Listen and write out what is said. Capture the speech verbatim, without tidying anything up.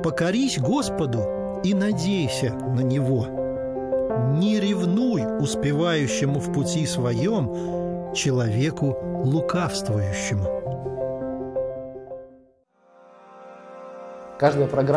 покорись Господу и надейся на Него. Не ревнуй успевающему в пути своем человеку лукавствующему». Каждая программа